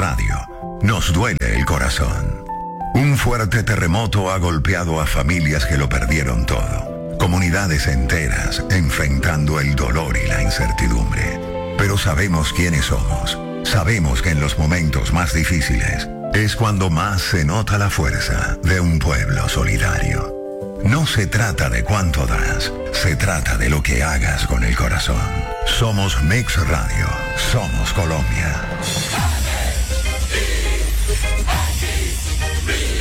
Radio. Nos duele el corazón. Un fuerte terremoto ha golpeado a familias que lo perdieron todo. Comunidades enteras enfrentando el dolor y la incertidumbre. Pero sabemos quiénes somos. Sabemos que en los momentos más difíciles es cuando más se nota la fuerza de un pueblo solidario. No se trata de cuánto das, se trata de lo que hagas con el corazón. Somos Mix Radio, somos Colombia.